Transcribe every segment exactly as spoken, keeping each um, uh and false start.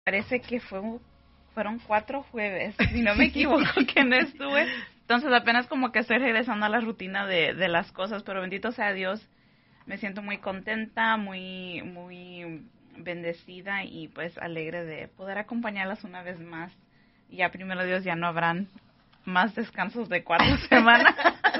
parece que fue un- fueron cuatro jueves, si no me equivoco, que no estuve. Entonces apenas como que estoy regresando a la rutina de, de las cosas, pero bendito sea Dios, me siento muy contenta, muy, muy bendecida y pues alegre de poder acompañarlas una vez más. Y ya primero Dios ya no habrán más descansos de cuatro semanas.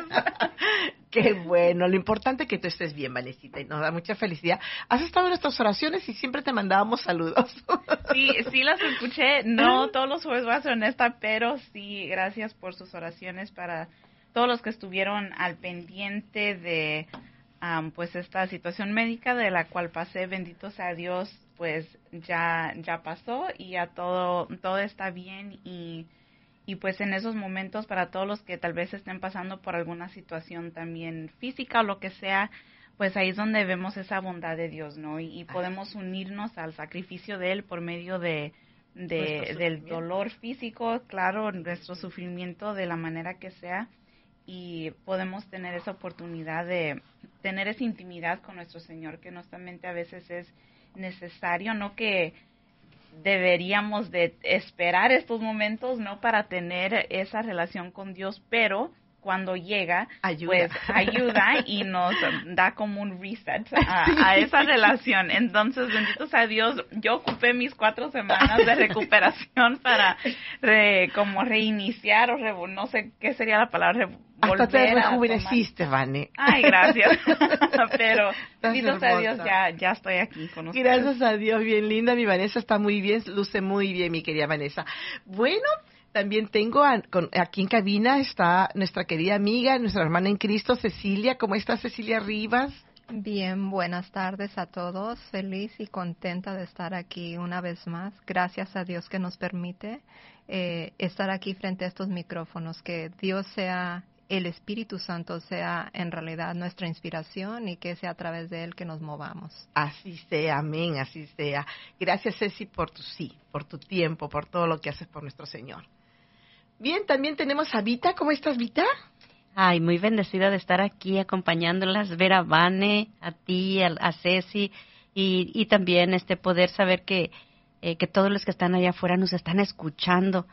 Qué bueno, lo importante es que tú estés bien, Vanesita, y nos da mucha felicidad. Has estado en nuestras oraciones y siempre te mandábamos saludos. Sí, sí las escuché, no todos los jueves, voy a ser honesta, pero sí, gracias por sus oraciones para todos los que estuvieron al pendiente de um, pues esta situación médica de la cual pasé, bendito sea Dios, pues ya ya pasó y ya todo todo está bien y y pues en esos momentos para todos los que tal vez estén pasando por alguna situación también física o lo que sea, pues ahí es donde vemos esa bondad de Dios, ¿no? Y, y podemos unirnos al sacrificio de Él por medio de, de del dolor físico, claro, nuestro sufrimiento de la manera que sea, y podemos tener esa oportunidad de tener esa intimidad con nuestro Señor, que no solamente a veces es necesario, no que deberíamos de esperar estos momentos, ¿no? Para tener esa relación con Dios, pero cuando llega, ayuda. pues ayuda y nos da como un reset a, sí. a esa relación. Entonces, bendito sea Dios, yo ocupé mis cuatro semanas de recuperación para re, como reiniciar o re, no sé qué sería la palabra, re, hasta te rejuveneciste, Vane. Ay, gracias. Pero bendito sea Dios, ya, ya estoy aquí con ustedes. Gracias a Dios, bien linda. Mi Vanessa está muy bien, luce muy bien, mi querida Vanessa. Bueno, también tengo a, con, aquí en cabina está nuestra querida amiga, nuestra hermana en Cristo, Cecilia. ¿Cómo está Cecilia Rivas? Bien, buenas tardes a todos. Feliz y contenta de estar aquí una vez más. Gracias a Dios que nos permite eh, estar aquí frente a estos micrófonos. Que Dios sea, el Espíritu Santo sea en realidad nuestra inspiración y que sea a través de Él que nos movamos. Así sea, amén, así sea. Gracias, Ceci, por tu sí, por tu tiempo, por todo lo que haces por nuestro Señor. Bien, también tenemos a Vita. ¿Cómo estás, Vita? Ay, muy bendecida de estar aquí acompañándolas, ver a Vane, a ti, a, a Ceci, y, y también este poder saber que, eh, que todos los que están allá afuera nos están escuchando,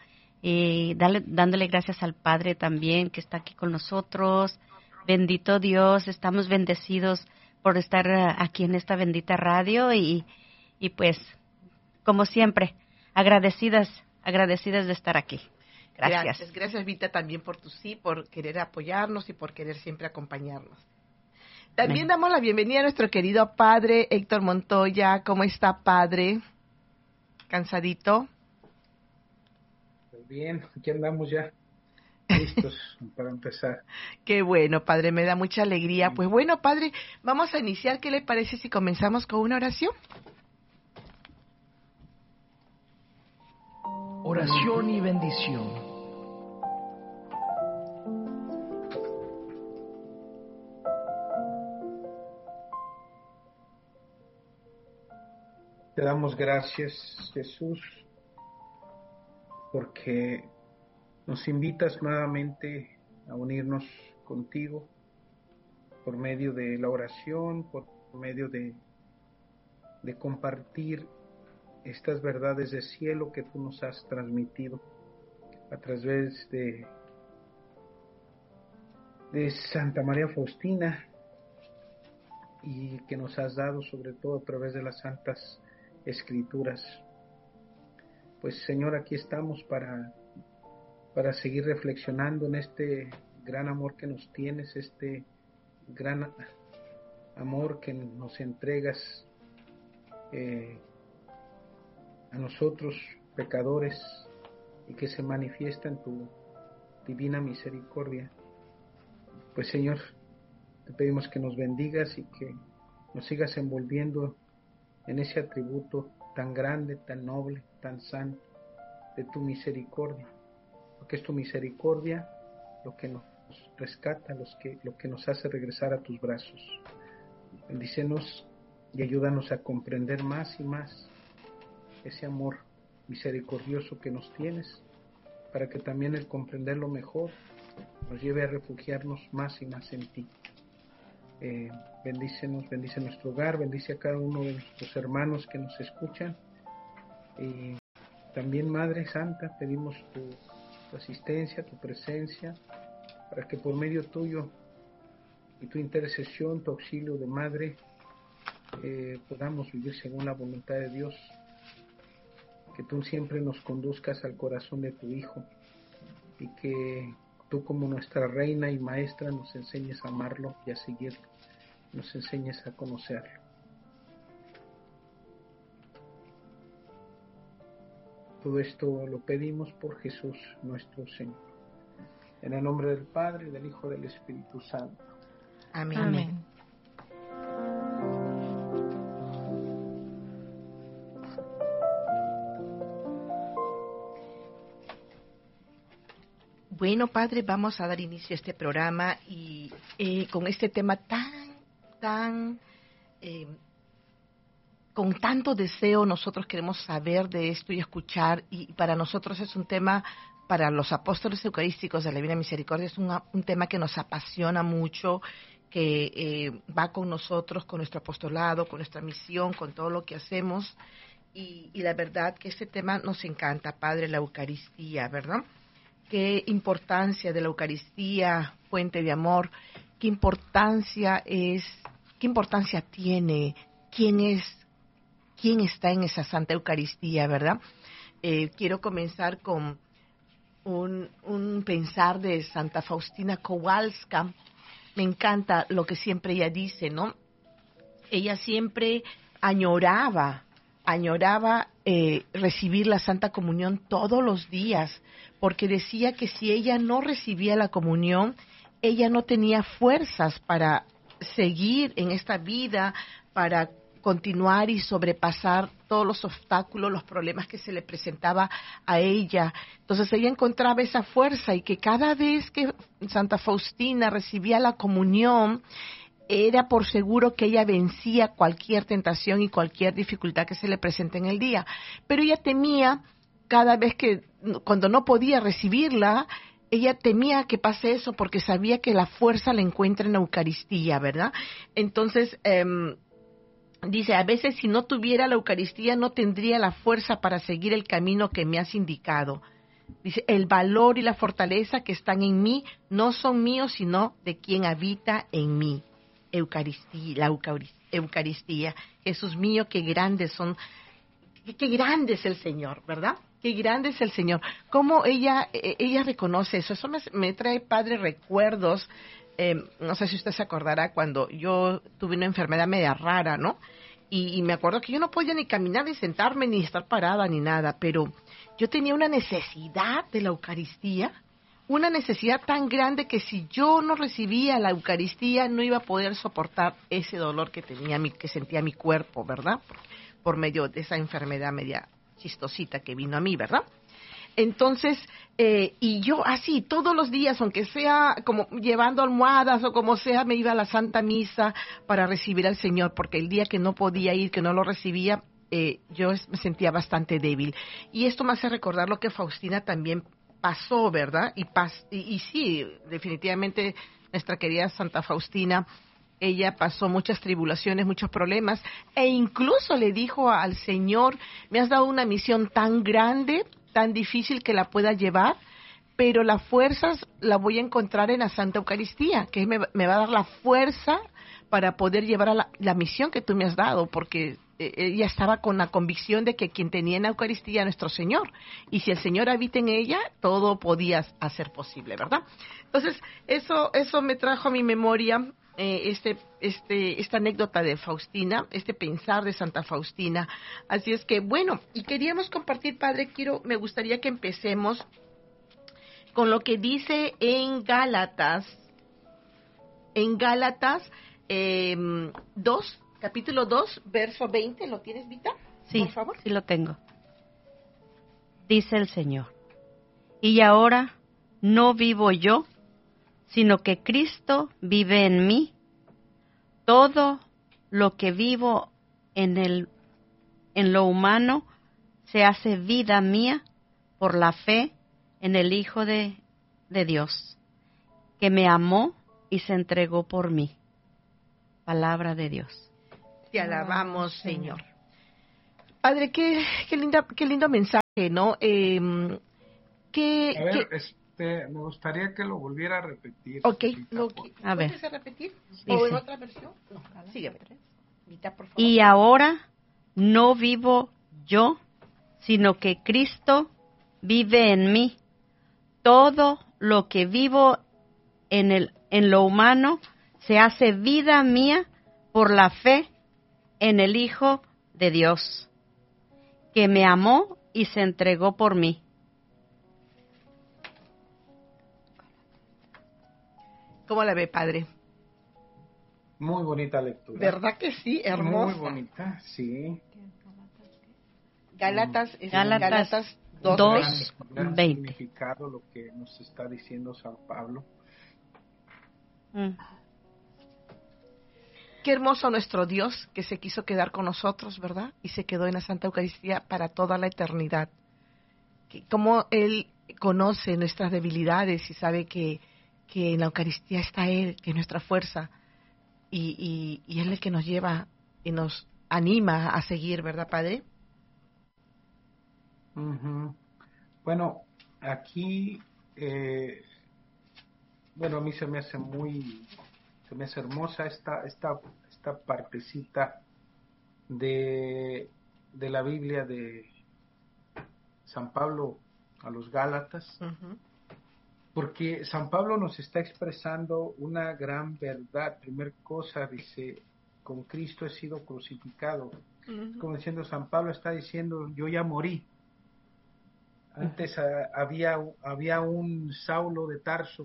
y dale, dándole gracias al Padre también que está aquí con nosotros. Bendito Dios, estamos bendecidos por estar aquí en esta bendita radio y, y pues, como siempre, agradecidas, agradecidas de estar aquí. Gracias. Gracias, gracias Vita también por tu sí, por querer apoyarnos y por querer siempre acompañarnos. También Amén. Damos la bienvenida a nuestro querido padre Héctor Montoya. ¿Cómo está, padre? ¿Cansadito? Pues bien, aquí andamos ya listos para empezar. Qué bueno, padre, me da mucha alegría. Sí. Pues bueno, padre, vamos a iniciar. ¿Qué le parece si comenzamos con una oración? Oración y bendición. Te damos gracias, Jesús, porque nos invitas nuevamente a unirnos contigo por medio de la oración, por medio de, de compartir estas verdades de cielo que tú nos has transmitido a través de, de Santa María Faustina y que nos has dado sobre todo a través de las santas Escrituras. Pues Señor, aquí estamos para, para seguir reflexionando en este gran amor que nos tienes, este gran amor que nos entregas eh, a nosotros pecadores y que se manifiesta en tu divina misericordia. Pues Señor, te pedimos que nos bendigas y que nos sigas envolviendo en ese atributo tan grande, tan noble, tan santo de tu misericordia, porque es tu misericordia lo que nos rescata, los que, lo que nos hace regresar a tus brazos. Bendícenos y ayúdanos a comprender más y más ese amor misericordioso que nos tienes, para que también el comprenderlo mejor nos lleve a refugiarnos más y más en ti. Eh, bendícenos, bendice nuestro hogar, bendice a cada uno de nuestros hermanos que nos escuchan y También, Madre Santa, pedimos tu, tu asistencia, tu presencia, para que por medio tuyo y tu intercesión, tu auxilio de Madre, eh, podamos vivir según la voluntad de Dios. Que tú siempre nos conduzcas al corazón de tu Hijo y que tú, como nuestra Reina y Maestra, nos enseñes a amarlo y a seguirlo, nos enseñes a conocerlo. Todo esto lo pedimos por Jesús nuestro Señor. En el nombre del Padre, del Hijo y del Espíritu Santo. Amén. Amén. Bueno, Padre, vamos a dar inicio a este programa y eh, con este tema tan, tan, eh, con tanto deseo nosotros queremos saber de esto y escuchar, y para nosotros es un tema, para los apóstoles eucarísticos de la Divina Misericordia, es una, un tema que nos apasiona mucho, que eh, va con nosotros, con nuestro apostolado, con nuestra misión, con todo lo que hacemos, y, y la verdad que este tema nos encanta, Padre, la Eucaristía, ¿verdad? Qué importancia de la Eucaristía, fuente de amor, qué importancia es, qué importancia tiene, quién es, quién está en esa Santa Eucaristía, ¿verdad? Eh, quiero comenzar con un, un pensar de Santa Faustina Kowalska. Me encanta lo que siempre ella dice, ¿no? Ella siempre añoraba, añoraba eh, recibir la Santa Comunión todos los días, porque decía que si ella no recibía la comunión, ella no tenía fuerzas para seguir en esta vida, para continuar y sobrepasar todos los obstáculos, los problemas que se le presentaba a ella. Entonces ella encontraba esa fuerza y que cada vez que Santa Faustina recibía la comunión, era por seguro que ella vencía cualquier tentación y cualquier dificultad que se le presente en el día. Pero ella temía cada vez que, cuando no podía recibirla, ella temía que pase eso porque sabía que la fuerza la encuentra en la Eucaristía, ¿verdad? Entonces, eh, dice, a veces si no tuviera la Eucaristía no tendría la fuerza para seguir el camino que me has indicado. Dice, el valor y la fortaleza que están en mí no son míos, sino de quien habita en mí. Eucaristía, la Eucaristía. Jesús mío, qué grandes son, qué, qué grande es el Señor, ¿verdad? Qué grande es el Señor. Cómo ella, ella reconoce eso. Eso me, me trae, Padre, recuerdos. Eh, no sé si usted se acordará cuando yo tuve una enfermedad media rara, ¿no? Y, y me acuerdo que yo no podía ni caminar, ni sentarme, ni estar parada, ni nada. Pero yo tenía una necesidad de la Eucaristía. Una necesidad tan grande que si yo no recibía la Eucaristía no iba a poder soportar ese dolor que tenía mi, que sentía mi cuerpo, ¿verdad? Por, por medio de esa enfermedad media chistosita que vino a mí, ¿verdad? Entonces, eh, y yo así todos los días, aunque sea como llevando almohadas o como sea, me iba a la Santa Misa para recibir al Señor, porque el día que no podía ir, que no lo recibía, eh, yo me sentía bastante débil. Y esto me hace recordar lo que Faustina también pasó, ¿verdad? Y, pas, y, y sí, definitivamente nuestra querida Santa Faustina, ella pasó muchas tribulaciones, muchos problemas, e incluso le dijo al Señor, me has dado una misión tan grande, tan difícil que la pueda llevar, pero las fuerzas la voy a encontrar en la Santa Eucaristía, que me, me va a dar la fuerza para poder llevar a la, la misión que tú me has dado, porque ella estaba con la convicción de que quien tenía en la Eucaristía era nuestro Señor, y si el Señor habita en ella, todo podía hacer posible, ¿verdad? Entonces, eso eso me trajo a mi memoria eh, este este esta anécdota de Faustina, este pensar de Santa Faustina. Así es que, bueno, y queríamos compartir, Padre, quiero, me gustaría que empecemos con lo que dice en Gálatas, en Gálatas eh, dos, capítulo dos, verso veinte, ¿lo tienes, Vita? Sí, por favor. Sí lo tengo. Dice el Señor, y ahora no vivo yo, sino que Cristo vive en mí. Todo lo que vivo en el, en lo humano se hace vida mía por la fe en el Hijo de, de Dios, que me amó y se entregó por mí. Palabra de Dios. Te alabamos, Señor. Padre, qué, qué, linda, qué lindo mensaje, ¿no? Eh, qué, A ver, qué... este, me gustaría que lo volviera a repetir. Ok, Rita, lo, por- A ver. ¿puedes repetir? Dice. ¿O en otra versión? No, sígueme. Rita, por favor. Y ahora no vivo yo, sino que Cristo vive en mí. Todo lo que vivo en el en lo humano se hace vida mía por la fe en el Hijo de Dios, que me amó y se entregó por mí. ¿Cómo la ve, Padre? Muy bonita lectura. ¿Verdad que sí? Hermosa. Muy bonita, sí. Gálatas, es- Gálatas Gálatas dos, dos, veinte. Gran veinte. significado lo que nos está diciendo San Pablo. Mm. Qué hermoso nuestro Dios que se quiso quedar con nosotros, ¿verdad? Y se quedó en la Santa Eucaristía para toda la eternidad. Que, como Él conoce nuestras debilidades y sabe que, que en la Eucaristía está Él, que es nuestra fuerza. Y, y, y Él es el que nos lleva y nos anima a seguir, ¿verdad, Padre? Ujú. Bueno, aquí, eh, bueno, a mí se me hace muy, se me hace hermosa esta, esta, esta partecita de, de la Biblia de San Pablo a los Gálatas, Uh-huh. porque San Pablo nos está expresando una gran verdad. Primer cosa, dice, con Cristo he sido crucificado. Uh-huh. Como diciendo, San Pablo está diciendo, yo ya morí. Antes uh, había, había un Saulo de Tarso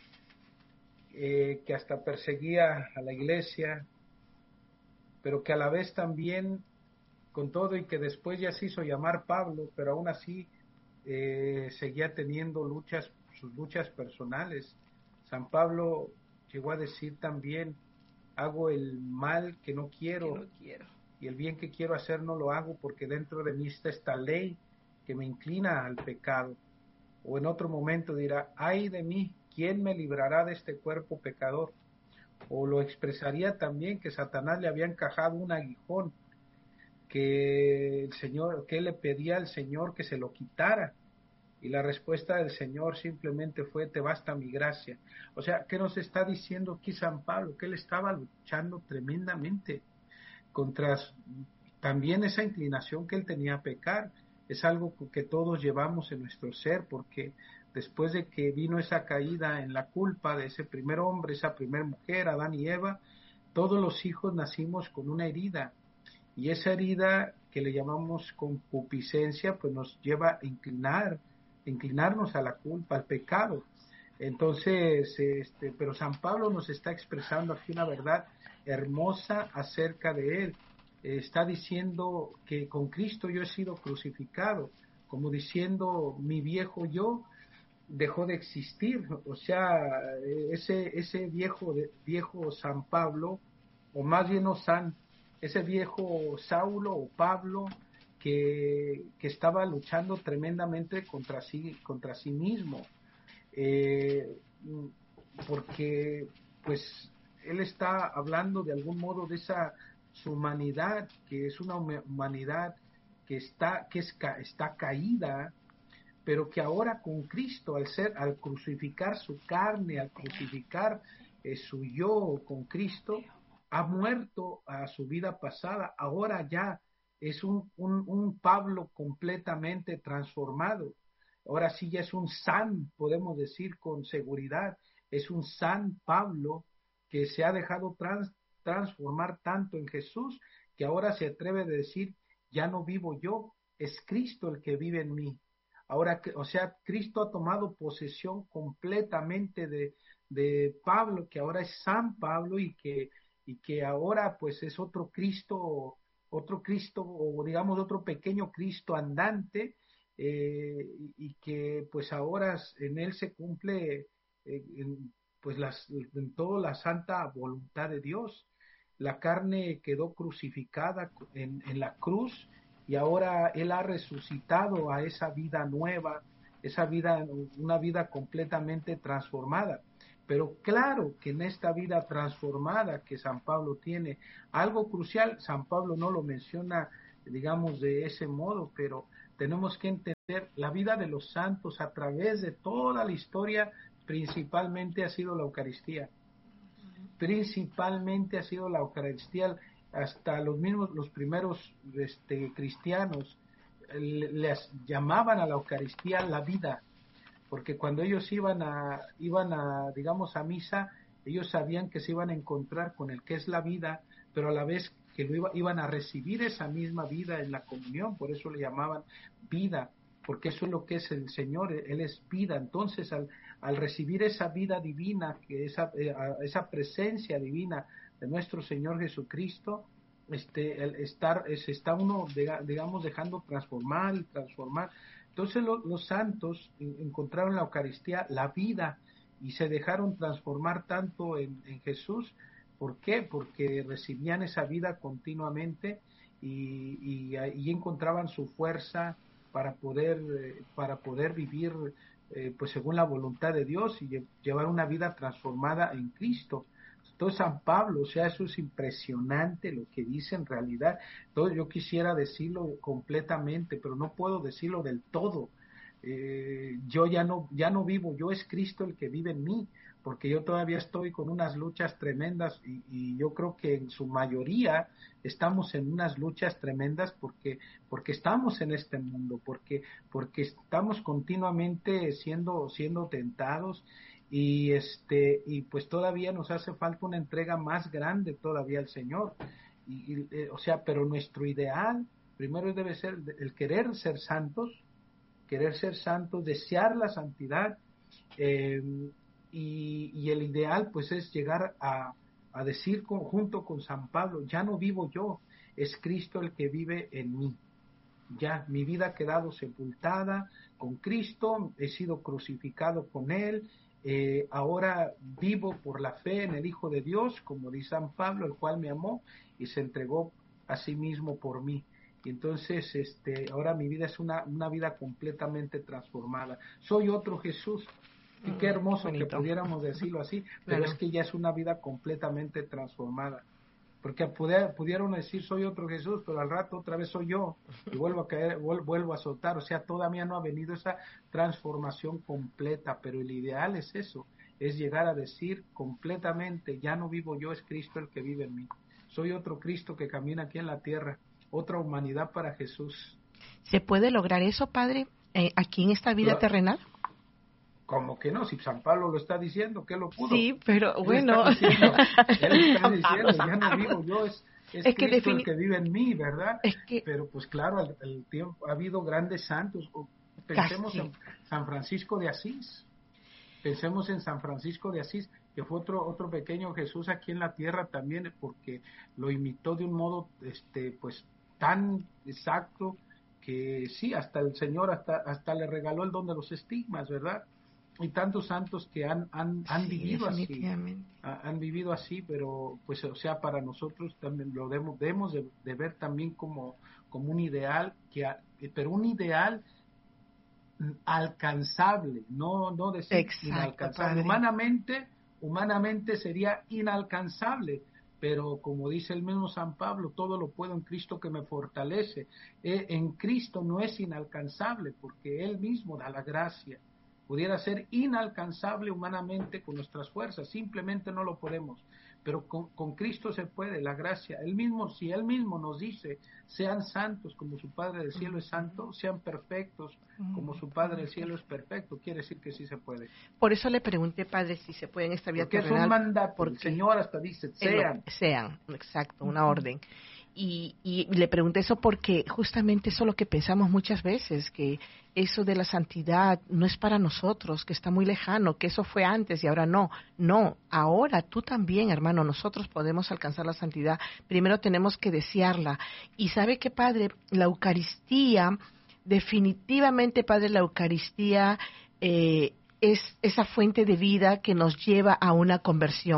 eh, que hasta perseguía a la iglesia, pero que a la vez también, con todo y que después ya se hizo llamar Pablo, pero aún así eh, seguía teniendo luchas, sus luchas personales. San Pablo llegó a decir también, hago el mal que no quiero, Que no quiero. y el bien que quiero hacer no lo hago, porque dentro de mí está esta ley que me inclina al pecado. O en otro momento dirá, ay de mí, ¿quién me librará de este cuerpo pecador? O lo expresaría también que Satanás le había encajado un aguijón, que el Señor, que él le pedía al Señor que se lo quitara, y la respuesta del Señor simplemente fue, te basta mi gracia. O sea, ¿qué nos está diciendo aquí San Pablo? Que él estaba luchando tremendamente contra también esa inclinación que él tenía a pecar. Es algo que todos llevamos en nuestro ser, porque después de que vino esa caída en la culpa de ese primer hombre, esa primera mujer, Adán y Eva, todos los hijos nacimos con una herida, y esa herida que le llamamos concupiscencia, pues nos lleva a inclinar, inclinarnos a la culpa, al pecado. Entonces, este, pero San Pablo nos está expresando aquí una verdad hermosa acerca de él. Está diciendo que con Cristo yo he sido crucificado, como diciendo mi viejo yo dejó de existir. O sea, ese ese viejo viejo San Pablo, o más bien no San, ese viejo Saulo o Pablo que, que estaba luchando tremendamente contra sí contra sí mismo, eh, porque pues él está hablando de algún modo de esa su humanidad, que es una humanidad que está que es, está caída, pero que ahora con Cristo, al ser al crucificar su carne, al crucificar eh, su yo con Cristo, ha muerto a su vida pasada. Ahora ya es un, un, un Pablo completamente transformado. Ahora sí ya es un San, podemos decir con seguridad, es un San Pablo que se ha dejado trans, transformar tanto en Jesús, que ahora se atreve a decir, ya no vivo yo, es Cristo el que vive en mí. Ahora, o sea, Cristo ha tomado posesión completamente de, de Pablo, que ahora es San Pablo, y que, y que ahora pues es otro Cristo, otro Cristo, o digamos otro pequeño Cristo andante, eh, y que pues ahora en él se cumple eh, en, pues las, en toda la santa voluntad de Dios. La carne quedó crucificada en, en la cruz, y ahora él ha resucitado a esa vida nueva, esa vida, una vida completamente transformada. Pero claro que en esta vida transformada que San Pablo tiene, algo crucial, San Pablo no lo menciona digamos, de ese modo, pero tenemos que entender la vida de los santos a través de toda la historia, principalmente ha sido la Eucaristía. Principalmente ha sido la Eucaristía, hasta los mismos, los primeros este, cristianos les llamaban a la Eucaristía la vida, porque cuando ellos iban a, iban a, digamos, a misa, ellos sabían que se iban a encontrar con el que es la vida, pero a la vez que lo iba, iban a recibir esa misma vida en la comunión, por eso le llamaban vida, porque eso es lo que es el Señor, Él es vida. Entonces, al, al recibir esa vida divina, que esa, esa presencia divina de nuestro Señor Jesucristo, este, el estar, se está uno, digamos, dejando transformar y transformar. Entonces los, los santos encontraron en la Eucaristía la vida y se dejaron transformar tanto en, en Jesús. ¿Por qué? Porque recibían esa vida continuamente y, y, y encontraban su fuerza para poder, para poder vivir eh, pues según la voluntad de Dios y llevar una vida transformada en Cristo. Entonces San Pablo, o sea, eso es impresionante lo que dice en realidad. Entonces yo quisiera decirlo completamente, pero no puedo decirlo del todo. Eh, yo ya no, ya no vivo, yo es Cristo el que vive en mí, porque yo todavía estoy con unas luchas tremendas y, y yo creo que en su mayoría estamos en unas luchas tremendas porque, porque estamos en este mundo, porque, porque estamos continuamente siendo, siendo tentados. Y este y pues todavía nos hace falta una entrega más grande todavía al Señor y, y eh, o sea, pero nuestro ideal primero debe ser el querer ser santos, querer ser santos, desear la santidad eh, y, y el ideal pues es llegar a, a decir con, junto con San Pablo, ya no vivo yo, es Cristo el que vive en mí. Ya mi vida ha quedado sepultada con Cristo, he sido crucificado con Él. Eh, ahora vivo por la fe en el Hijo de Dios, como dice San Pablo, el cual me amó y se entregó a sí mismo por mí. Y entonces, este, ahora mi vida es una, una vida completamente transformada. Soy otro Jesús. Y qué hermoso que pudiéramos decirlo así, pero claro, es que ya es una vida completamente transformada. Porque pudiera, pudieron decir soy otro Jesús, pero al rato otra vez soy yo y vuelvo a caer, vuelvo a soltar. O sea, todavía no ha venido esa transformación completa, pero el ideal es eso, es llegar a decir completamente, ya no vivo yo, es Cristo el que vive en mí. Soy otro Cristo que camina aquí en la tierra, otra humanidad para Jesús. ¿Se puede lograr eso, Padre, eh, aquí en esta vida Lo, terrenal? Como que no, si San Pablo lo está diciendo, que lo pudo. Sí, pero él bueno. Está diciendo, él está diciendo, ya no vivo yo, es, es, es que Cristo defini- el que vive en mí, ¿verdad? Es que, pero pues claro, el, el tiempo, ha habido grandes santos. Pensemos casi. en San Francisco de Asís. Pensemos en San Francisco de Asís, que fue otro otro pequeño Jesús aquí en la tierra también, porque lo imitó de un modo este pues tan exacto que sí, hasta el Señor hasta hasta le regaló el don de los estigmas, ¿verdad? Y tantos santos que han han, han sí, vivido así, han vivido así, pero pues o sea, para nosotros también lo debemos, debemos de, de ver también como, como un ideal, que pero un ideal alcanzable, no, no decir Exacto, inalcanzable. Padre. Humanamente, humanamente sería inalcanzable, pero como dice el mismo San Pablo, todo lo puedo en Cristo que me fortalece. Eh, en Cristo no es inalcanzable, porque Él mismo da la gracia. Pudiera ser inalcanzable humanamente con nuestras fuerzas, simplemente no lo podemos, pero con, con Cristo se puede, la gracia. Él mismo, si Él mismo nos dice, sean santos como su Padre del cielo es santo, sean perfectos como su Padre del cielo es perfecto, quiere decir que sí se puede. Por eso le pregunté, Padre, si se puede en esta vida terrenal. Porque es un mandato, porque el Señor hasta dice, sean. Sean, exacto, una uh-huh. orden. Y, y le pregunté eso porque justamente eso es lo que pensamos muchas veces, que eso de la santidad no es para nosotros, que está muy lejano, que eso fue antes y ahora no. No, ahora tú también, hermano, nosotros podemos alcanzar la santidad. Primero tenemos que desearla. Y ¿sabe qué, Padre? La Eucaristía, definitivamente, Padre, la Eucaristía eh, es esa fuente de vida que nos lleva a una conversión.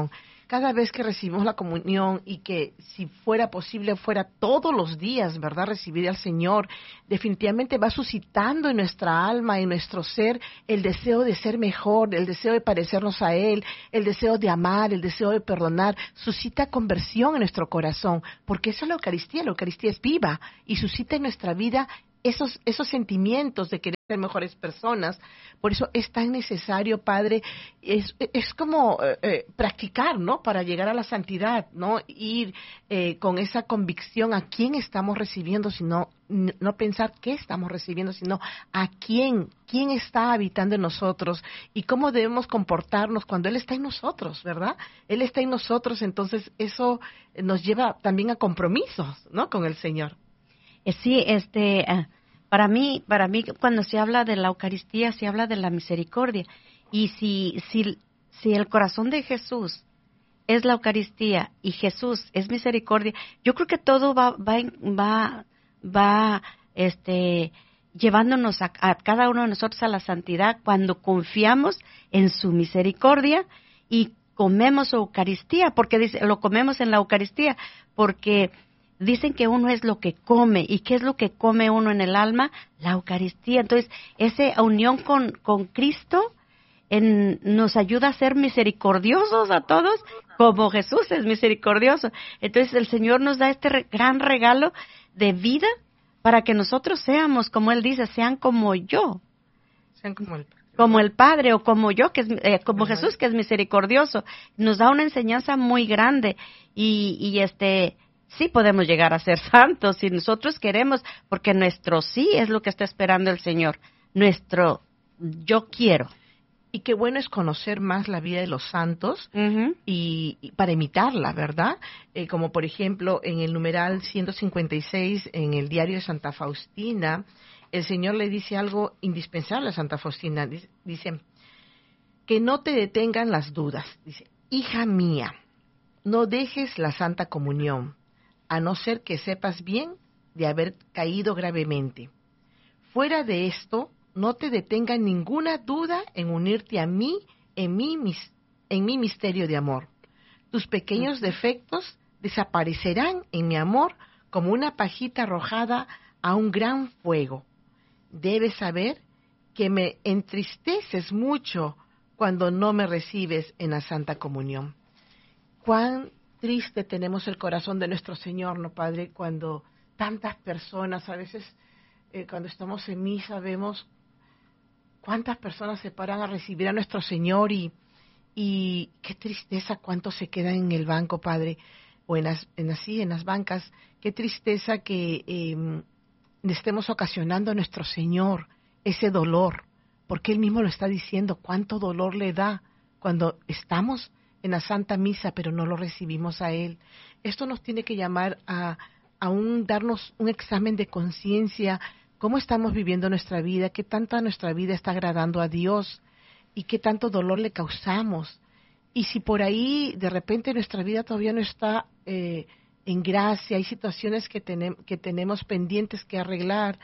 cada vez que recibimos la comunión y que si fuera posible fuera todos los días, ¿verdad? Recibir al Señor, definitivamente va suscitando en nuestra alma, en nuestro ser, el deseo de ser mejor, el deseo de parecernos a Él, el deseo de amar, el deseo de perdonar, suscita conversión en nuestro corazón, porque eso es la Eucaristía, la Eucaristía es viva y suscita en nuestra vida esos, esos sentimientos de querer ser mejores personas. Por eso es tan necesario, Padre, es, es como eh, eh, practicar, ¿no? Para llegar a la santidad, ¿no? Ir eh, con esa convicción a quién estamos recibiendo, sino no pensar qué estamos recibiendo, sino a quién, quién está habitando en nosotros y cómo debemos comportarnos cuando Él está en nosotros, ¿verdad? Él está en nosotros, entonces eso nos lleva también a compromisos, ¿no? Con el Señor. Sí, este, uh, para mí, para mí cuando se habla de la Eucaristía se habla de la misericordia, y si, si, si el corazón de Jesús es la Eucaristía y Jesús es misericordia, yo creo que todo va, va, va, va, este, llevándonos a, a cada uno de nosotros a la santidad cuando confiamos en su misericordia y comemos Eucaristía, porque dice, lo comemos en la Eucaristía, porque dicen que uno es lo que come. ¿Y qué es lo que come uno en el alma? La Eucaristía. Entonces, esa unión con, con Cristo en, nos ayuda a ser misericordiosos a todos, como Jesús es misericordioso. Entonces, el Señor nos da este re, gran regalo de vida para que nosotros seamos, como Él dice, sean como yo. Sean como el como el Padre o como yo, que es eh, como uh-huh. Jesús, que es misericordioso. Nos da una enseñanza muy grande y, y este... sí podemos llegar a ser santos si nosotros queremos, porque nuestro sí es lo que está esperando el Señor, nuestro yo quiero. Y qué bueno es conocer más la vida de los santos uh-huh. y, y para imitarla, ¿verdad? Eh, como por ejemplo en el numeral ciento cincuenta y seis, en el diario de Santa Faustina, el Señor le dice algo indispensable a Santa Faustina. Dice, dice que no te detengan las dudas. Dice, hija mía, no dejes la Santa Comunión, a no ser que sepas bien de haber caído gravemente. Fuera de esto, no te detenga ninguna duda en unirte a mí en mi, en mi misterio de amor. Tus pequeños defectos desaparecerán en mi amor como una pajita arrojada a un gran fuego. Debes saber que me entristeces mucho cuando no me recibes en la Santa Comunión. ¿Cuán triste tenemos el corazón de nuestro Señor, ¿no, Padre? Cuando tantas personas, a veces eh, cuando estamos en misa, vemos cuántas personas se paran a recibir a nuestro Señor y, y qué tristeza cuántos se quedan en el banco, Padre, o en las, en así, en las bancas. Qué tristeza que eh, le estemos ocasionando a nuestro Señor ese dolor, porque Él mismo lo está diciendo, cuánto dolor le da cuando estamos en la Santa Misa, pero no lo recibimos a Él. Esto nos tiene que llamar a, a un, darnos un examen de conciencia, cómo estamos viviendo nuestra vida, qué tanta nuestra vida está agradando a Dios y qué tanto dolor le causamos. Y si por ahí de repente nuestra vida todavía no está eh, en gracia, hay situaciones que, tenem, que tenemos pendientes que arreglar,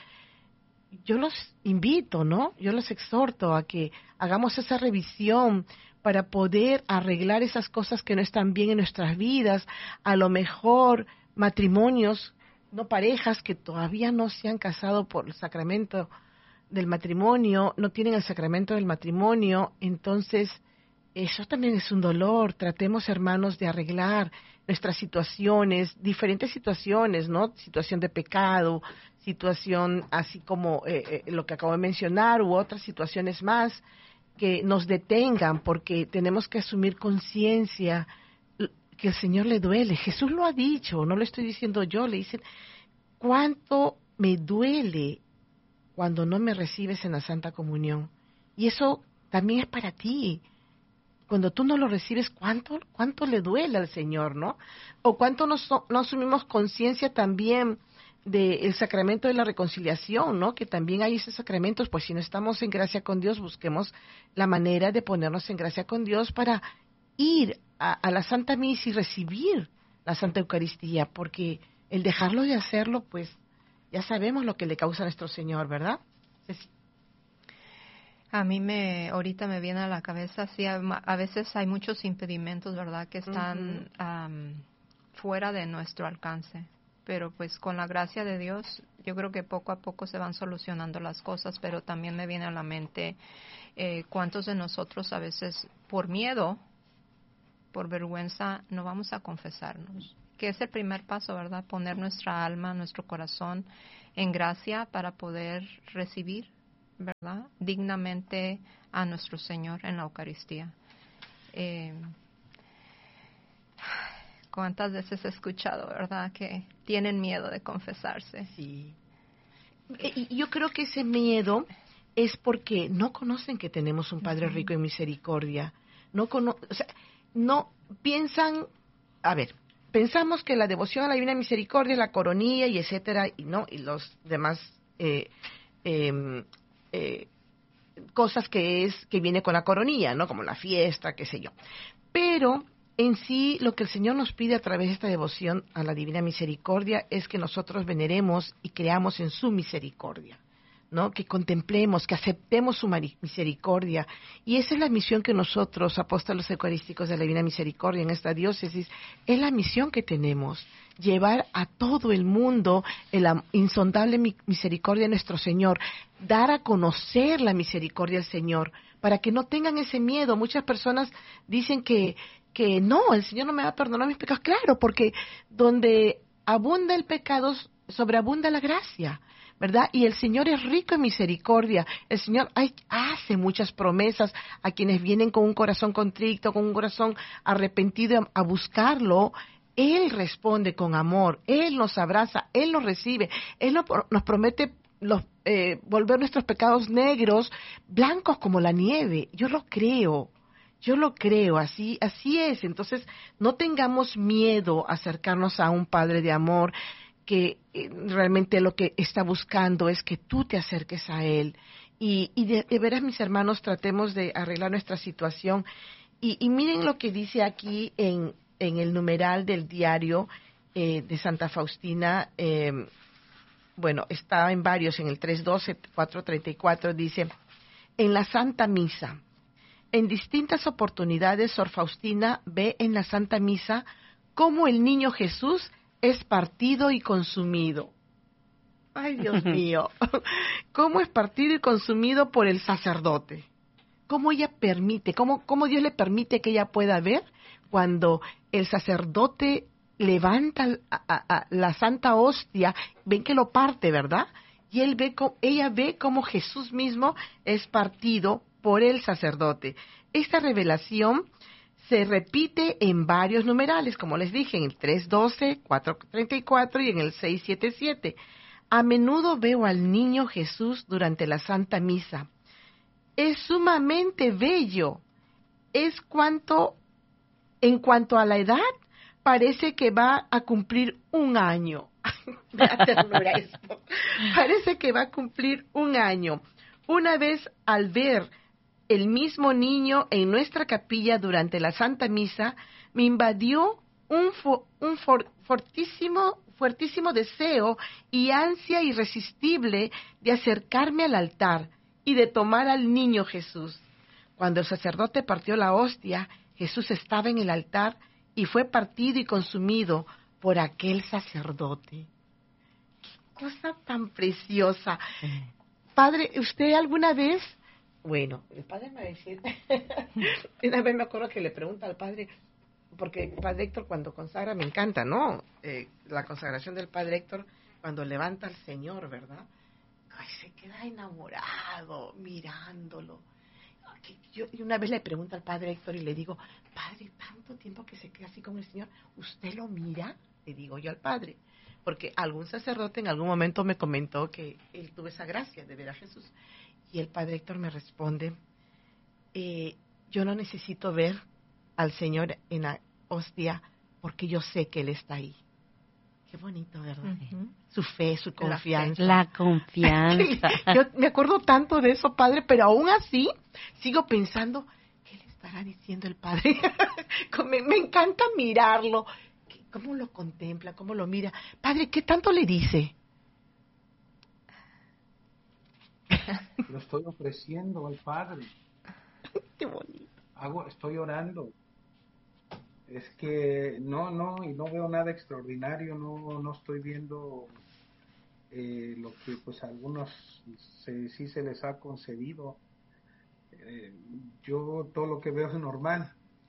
yo los invito, ¿no? Yo los exhorto a que hagamos esa revisión para poder arreglar esas cosas que no están bien en nuestras vidas. A lo mejor matrimonios, no parejas que todavía no se han casado por el sacramento del matrimonio, no tienen el sacramento del matrimonio, entonces eso también es un dolor. Tratemos, hermanos, de arreglar nuestras situaciones, diferentes situaciones, ¿no? Situación de pecado, situación así como eh, eh, lo que acabo de mencionar, u otras situaciones más que nos detengan, porque tenemos que asumir conciencia que el Señor le duele. Jesús lo ha dicho, no lo estoy diciendo yo, le dicen, ¿cuánto me duele cuando no me recibes en la Santa Comunión? Y eso también es para ti. Cuando tú no lo recibes, ¿cuánto, cuánto le duele al Señor, no? O cuánto no, no asumimos conciencia también del sacramento de la reconciliación, ¿no? Que también hay esos sacramentos, pues si no estamos en gracia con Dios, busquemos la manera de ponernos en gracia con Dios para ir a, a la Santa Misa y recibir la Santa Eucaristía, porque el dejarlo de hacerlo, pues ya sabemos lo que le causa a nuestro Señor, ¿verdad? Sí. A mí me, ahorita me viene a la cabeza, sí, a, a veces hay muchos impedimentos, ¿verdad?, que están uh-huh. um, fuera de nuestro alcance. Pero pues con la gracia de Dios, yo creo que poco a poco se van solucionando las cosas, pero también me viene a la mente eh, cuántos de nosotros a veces por miedo, por vergüenza, no vamos a confesarnos. Que es el primer paso, ¿verdad?, poner nuestra alma, nuestro corazón en gracia para poder recibir, ¿verdad?, dignamente a nuestro Señor en la Eucaristía. Eh, ¿Cuántas veces he escuchado, verdad, que tienen miedo de confesarse? Sí. Y yo creo que ese miedo es porque no conocen que tenemos un Padre uh-huh. rico en misericordia. No cono- o sea, no piensan, a ver, pensamos que la devoción a la Divina Misericordia es la coronilla y etcétera, y no, y los demás eh, eh, eh, cosas que es que viene con la coronilla, ¿no? Como la fiesta, qué sé yo. Pero en sí, lo que el Señor nos pide a través de esta devoción a la Divina Misericordia es que nosotros veneremos y creamos en su misericordia, ¿no? Que contemplemos, que aceptemos su misericordia. Y esa es la misión que nosotros, apóstoles eucarísticos de la Divina Misericordia en esta diócesis, es la misión que tenemos, llevar a todo el mundo la insondable misericordia de nuestro Señor, dar a conocer la misericordia del Señor, para que no tengan ese miedo. Muchas personas dicen que que no, el Señor no me va a perdonar mis pecados. Claro, porque donde abunda el pecado, sobreabunda la gracia, ¿verdad? Y el Señor es rico en misericordia. El Señor hay, hace muchas promesas a quienes vienen con un corazón contrito, con un corazón arrepentido a, a buscarlo. Él responde con amor, Él nos abraza, Él nos recibe, Él nos, nos promete los, eh, volver nuestros pecados negros, blancos como la nieve. Yo lo creo. Yo lo creo, así, así es. Entonces, no tengamos miedo a acercarnos a un Padre de amor que eh, realmente lo que está buscando es que tú te acerques a Él. Y, y de, de veras, mis hermanos, tratemos de arreglar nuestra situación. Y, y miren lo que dice aquí en, en el numeral del diario eh, de Santa Faustina. Eh, bueno, está en varios, en el tres doce, cuatro treinta y cuatro, dice, en la Santa Misa. En distintas oportunidades, Sor Faustina ve en la Santa Misa cómo el niño Jesús es partido y consumido. Ay, Dios mío, cómo es partido y consumido por el sacerdote. Cómo ella permite, cómo, cómo Dios le permite que ella pueda ver cuando el sacerdote levanta a, a, a la Santa Hostia, ven que lo parte, ¿verdad? Y él ve, ella ve cómo Jesús mismo es partido por el sacerdote. Esta revelación se repite en varios numerales, como les dije, en el tres doce, cuatro treinta y cuatro y en el seis setenta y siete. A menudo veo al niño Jesús durante la Santa Misa. Es sumamente bello. Es cuanto, en cuanto a la edad, parece que va a cumplir un año. Me da ternura esto. Parece que va a cumplir un año. Una vez al ver el mismo niño en nuestra capilla durante la Santa Misa, me invadió un, fo, un for, fortísimo, fuertísimo deseo y ansia irresistible de acercarme al altar y de tomar al niño Jesús. Cuando el sacerdote partió la hostia, Jesús estaba en el altar y fue partido y consumido por aquel sacerdote. ¡Qué cosa tan preciosa! Padre, ¿usted alguna vez? Bueno, el padre me va a decir, una vez me acuerdo que le pregunta al padre, porque el padre Héctor cuando consagra, me encanta, ¿no? Eh, la consagración del padre Héctor, cuando levanta al Señor, ¿verdad? Ay, se queda enamorado mirándolo. Yo, y una vez le pregunto al padre Héctor y le digo, padre, tanto tiempo que se queda así con el Señor, ¿usted lo mira? Le digo yo al padre, porque algún sacerdote en algún momento me comentó que él tuvo esa gracia de ver a Jesús. Y el padre Héctor me responde, eh, yo no necesito ver al Señor en la hostia porque yo sé que Él está ahí. Qué bonito, ¿verdad? Uh-huh. Su fe, su confianza. La confianza. Yo me acuerdo tanto de eso, padre, pero aún así sigo pensando, ¿qué le estará diciendo el padre? me, me encanta mirarlo. ¿Cómo lo contempla? ¿Cómo lo mira? Padre, ¿qué tanto le dice? lo estoy ofreciendo al Padre. Qué bonito. Hago, estoy orando. Es que no, no, y no veo nada extraordinario, no, no estoy viendo eh, lo que pues a algunos se, sí se les ha concedido. Eh, yo todo lo que veo es normal.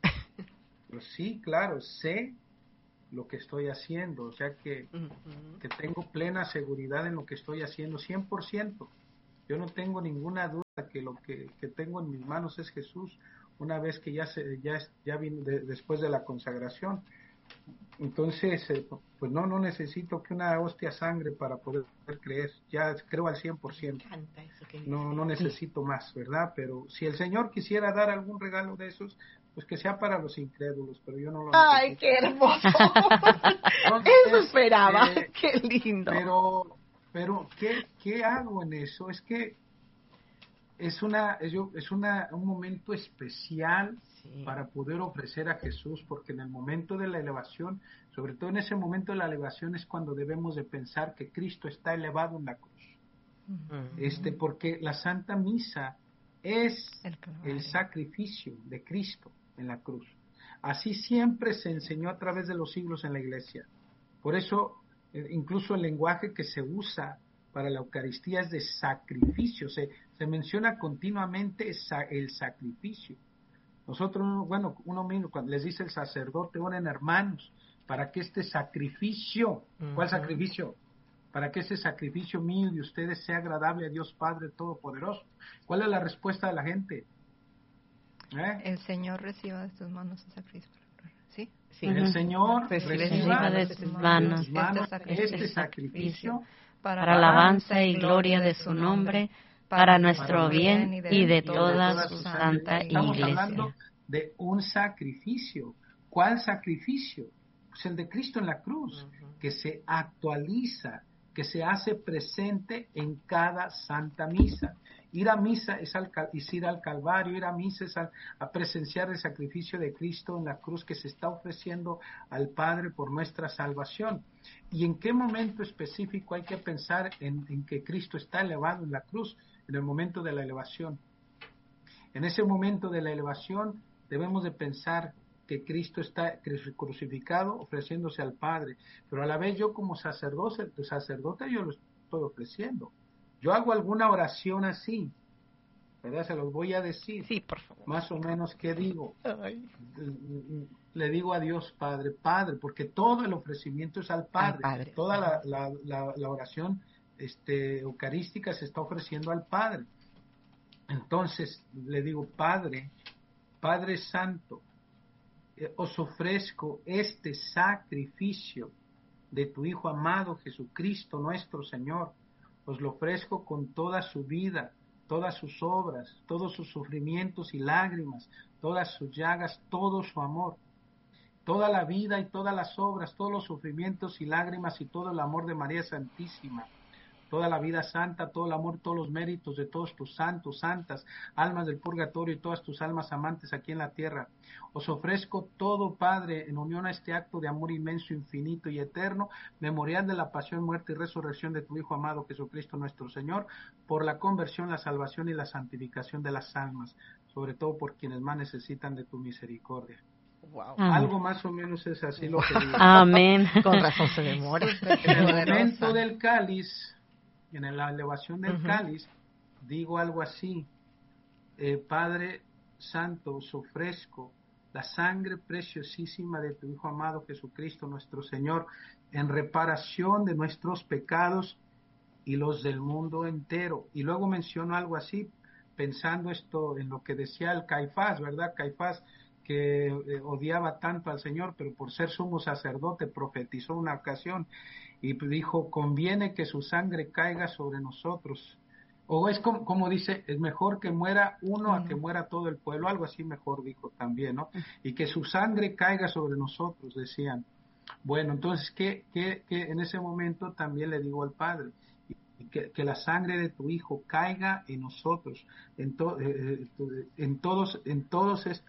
Pues sí, claro, sé lo que estoy haciendo, o sea que, uh-huh. que tengo plena seguridad en lo que estoy haciendo, cien por ciento. Yo no tengo ninguna duda que lo que, que tengo en mis manos es Jesús, una vez que ya se, ya, ya vine de, después de la consagración. Entonces, eh, pues no, no necesito que una hostia sangre para poder creer, ya creo al cien por ciento. No, no necesito más, ¿verdad? Pero si el Señor quisiera dar algún regalo de esos, pues que sea para los incrédulos, pero yo no lo necesito. ¡Ay, qué hermoso! Entonces, eso esperaba, eh, qué lindo. Pero, pero ¿qué, qué hago en eso? Es que es una es, yo, es una un momento especial sí. para poder ofrecer a Jesús, porque en el momento de la elevación, sobre todo en ese momento de la elevación, es cuando debemos de pensar que Cristo está elevado en la cruz. Uh-huh. Este, porque la Santa Misa es el, el sacrificio de Cristo en la cruz. Así siempre se enseñó a través de los siglos en la Iglesia. Por eso, eh, incluso el lenguaje que se usa para la Eucaristía es de sacrificio, se, se menciona continuamente esa, el sacrificio. Nosotros, bueno, uno mismo, cuando les dice el sacerdote, oren hermanos, para que este sacrificio, uh-huh. ¿cuál sacrificio? Para que ese sacrificio mío y de ustedes sea agradable a Dios Padre Todopoderoso. ¿Cuál es la respuesta de la gente? ¿Eh? El Señor reciba de tus manos el sacrificio. ¿Sí? Sí. El uh-huh. Señor reciba, reciba de tus manos, de tus manos este sacrificio, este sacrificio para, para alabanza y gloria de su nombre, para nuestro bien y de, y de toda su santa Iglesia. Estamos hablando de un sacrificio. ¿Cuál sacrificio? Pues el de Cristo en la cruz, uh-huh. que se actualiza, que se hace presente en cada santa misa. Ir a misa es, al, es ir al Calvario, ir a misa es al, a presenciar el sacrificio de Cristo en la cruz que se está ofreciendo al Padre por nuestra salvación. ¿Y en qué momento específico hay que pensar en, en que Cristo está elevado en la cruz? En el momento de la elevación. En ese momento de la elevación debemos de pensar que Cristo está crucificado ofreciéndose al Padre, pero a la vez yo como sacerdote, sacerdote yo lo estoy ofreciendo. Yo hago alguna oración así, ¿verdad? Se los voy a decir. Sí, por favor. Más o menos, ¿qué digo? Ay. Le digo a Dios Padre, Padre, porque todo el ofrecimiento es al Padre. Al padre. Toda la, la, la, la oración este, eucarística se está ofreciendo al Padre. Entonces, le digo, Padre, Padre Santo, os ofrezco este sacrificio de tu Hijo amado Jesucristo nuestro Señor. Os lo ofrezco con toda su vida, todas sus obras, todos sus sufrimientos y lágrimas, todas sus llagas, todo su amor, toda la vida y todas las obras, todos los sufrimientos y lágrimas y todo el amor de María Santísima, toda la vida santa, todo el amor, todos los méritos de todos tus santos, santas, almas del purgatorio y todas tus almas amantes aquí en la tierra. Os ofrezco todo, Padre, en unión a este acto de amor inmenso, infinito y eterno, memorial de la pasión, muerte y resurrección de tu Hijo amado Jesucristo nuestro Señor, por la conversión, la salvación y la santificación de las almas, sobre todo por quienes más necesitan de tu misericordia. Wow. Algo más o menos es así lo que digo. Amén. Con razón se demora. En el momento del cáliz, en la elevación del uh-huh. cáliz, digo algo así, eh, Padre Santo, os ofrezco la sangre preciosísima de tu Hijo amado Jesucristo nuestro Señor, en reparación de nuestros pecados y los del mundo entero. Y luego menciono algo así, pensando esto en lo que decía el Caifás, ¿verdad? Caifás, que eh, odiaba tanto al Señor, pero por ser sumo sacerdote profetizó una ocasión y dijo, conviene que su sangre caiga sobre nosotros. O es como, como dice, es mejor que muera uno uh-huh. a que muera todo el pueblo, algo así mejor dijo también, ¿no? Y que su sangre caiga sobre nosotros, decían. Bueno, entonces, ¿qué, qué, qué? En ese momento también le digo al Padre, que, que la sangre de tu Hijo caiga en nosotros, en, to, eh, en todos, en todos estos,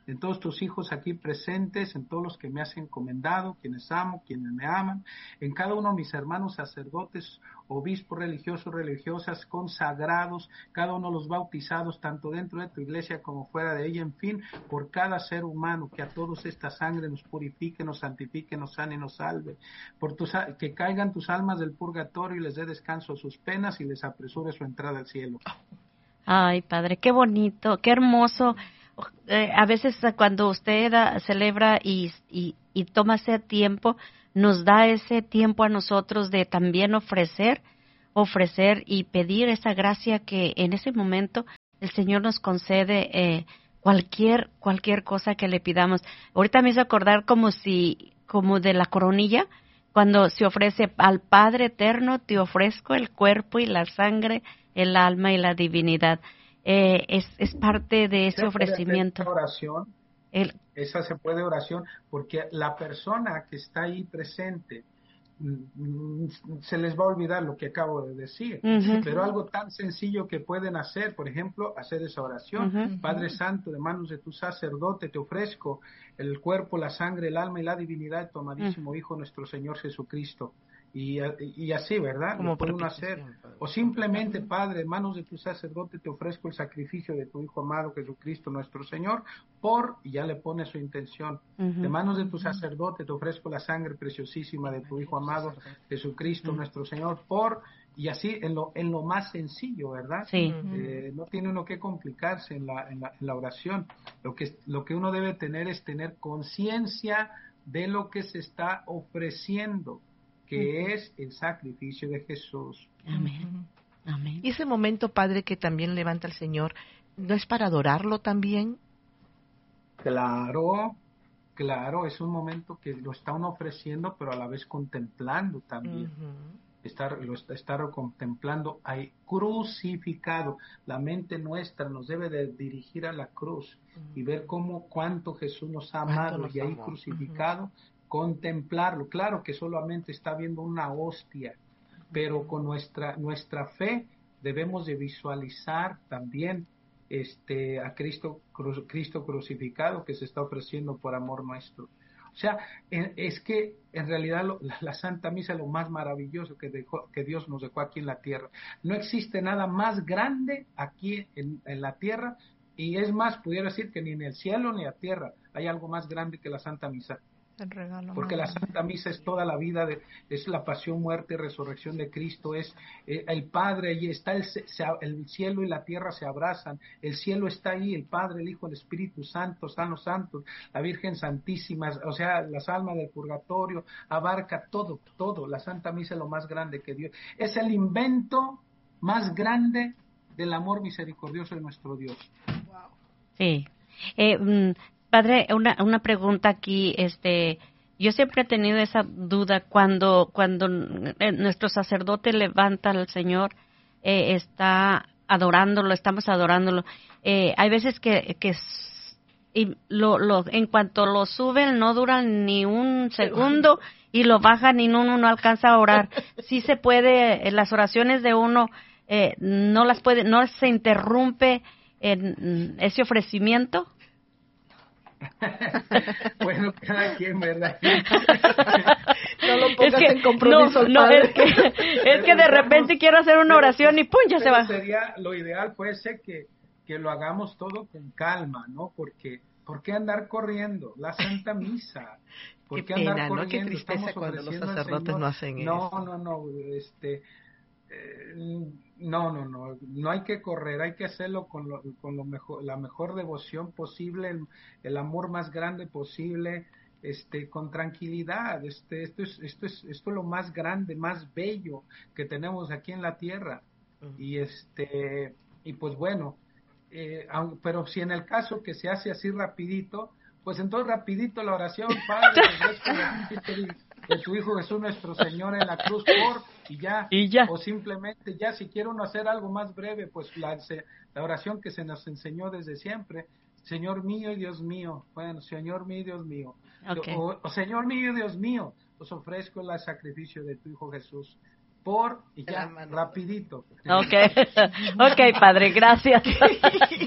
en todos tus hijos aquí presentes, en todos los que me has encomendado, quienes amo, quienes me aman, en cada uno de mis hermanos sacerdotes, obispos religiosos, religiosas, consagrados, cada uno de los bautizados, tanto dentro de tu iglesia como fuera de ella, en fin, por cada ser humano, que a todos esta sangre nos purifique, nos santifique, nos sane, nos salve, por tus, que caigan tus almas del purgatorio y les dé descanso a sus penas y les apresure su entrada al cielo. Ay, Padre, qué bonito, qué hermoso. Eh, a veces cuando usted uh, celebra y, y, y toma ese tiempo, nos da ese tiempo a nosotros de también ofrecer, ofrecer y pedir esa gracia que en ese momento el Señor nos concede eh, cualquier cualquier cosa que le pidamos. Ahorita me hizo acordar como si, como de la coronilla, cuando se ofrece al Padre Eterno, te ofrezco el cuerpo y la sangre, el alma y la divinidad. Eh, es, es parte de ese ofrecimiento. Esa oración, el, esa se puede oración, porque la persona que está ahí presente se les va a olvidar lo que acabo de decir, uh-huh. pero algo tan sencillo que pueden hacer, por ejemplo, hacer esa oración. Uh-huh. Padre Santo, de manos de tu sacerdote te ofrezco el cuerpo, la sangre, el alma y la divinidad de tu amadísimo uh-huh. Hijo, nuestro Señor Jesucristo. Y, y así, ¿verdad? Como lo puede uno hacer. O simplemente, Padre, en manos de tu sacerdote te ofrezco el sacrificio de tu Hijo amado Jesucristo nuestro Señor, por, y ya le pone su intención, uh-huh. de manos de tu sacerdote te ofrezco la sangre preciosísima de tu Hijo amado Jesucristo uh-huh. nuestro Señor, por, y así en lo en lo más sencillo, ¿verdad? Sí. Eh, no tiene uno que complicarse en la, en la, en la oración. Lo que, lo que uno debe tener es tener conciencia de lo que se está ofreciendo, que uh-huh. es el sacrificio de Jesús. Amén. Amén. Y ese momento, Padre, que también levanta el Señor, ¿no es para adorarlo también? Claro, claro, es un momento que lo está uno ofreciendo, pero a la vez contemplando también. Uh-huh. Estar, lo está, estar contemplando ahí crucificado. La mente nuestra nos debe de dirigir a la cruz uh-huh. y ver cómo, cuánto Jesús nos ha amado nos y ahí amó. Crucificado, uh-huh. contemplarlo. Claro que solamente está viendo una hostia, pero con nuestra nuestra fe debemos de visualizar también este a Cristo cru, Cristo crucificado que se está ofreciendo por amor nuestro. O sea, es que en realidad lo, la, la Santa Misa es lo más maravilloso que dejó, que Dios nos dejó aquí en la tierra. No existe nada más grande aquí en, en la tierra, y es más, pudiera decir que ni en el cielo ni en la tierra hay algo más grande que la Santa Misa. El regalo porque la Santa Misa es toda la vida, de, es la pasión, muerte y resurrección de Cristo, es eh, el Padre, allí está el, se, el cielo y la tierra se abrazan, el cielo está ahí, el Padre, el Hijo, el Espíritu Santo, están los santos, la Virgen Santísima, o sea, las almas del purgatorio, abarca todo, todo. La Santa Misa es lo más grande que Dios, es el invento más grande del amor misericordioso de nuestro Dios. Wow. Sí. Eh, mm, Padre, una, una pregunta aquí, este, yo siempre he tenido esa duda cuando, cuando nuestro sacerdote levanta al Señor, eh, está adorándolo, estamos adorándolo, eh, hay veces que, que y lo, lo, en cuanto lo suben no duran ni un segundo y lo bajan y uno no alcanza a orar. Sí se puede, en las oraciones de uno, eh, no las puede, no se interrumpe en ese ofrecimiento. Bueno, cada quien, ¿verdad? No lo pongas es que, en compromiso. No, no, es que, es que de repente quiero hacer una oración y ¡pum! Ya se va. Sería, lo ideal puede ser que, que lo hagamos todo con calma, ¿no? Porque, ¿por qué andar corriendo? La Santa Misa. ¿Por qué, qué andar pena, corriendo? ¿no? Qué tristeza cuando los sacerdotes no hacen no, eso. No, no, no, este... Eh, no, no, no, no hay que correr, hay que hacerlo con, lo, con lo mejor, la mejor devoción posible, el, el amor más grande posible, este, con tranquilidad. Este, esto es, esto es, esto es lo más grande, más bello que tenemos aquí en la tierra. Uh-huh. Y este, y pues bueno, eh, aun, pero si en el caso que se hace así rapidito, pues entonces rapidito la oración, Padre, de tu Hijo Jesús nuestro Señor en la cruz por y ya, y ya, o simplemente ya si quiere uno hacer algo más breve, pues la, la oración que se nos enseñó desde siempre, Señor mío y Dios mío, bueno, Señor mío y Dios mío, okay. o, o Señor mío y Dios mío, os ofrezco el sacrificio de tu Hijo Jesús por y ya, rapidito. Okay, okay, Padre, gracias.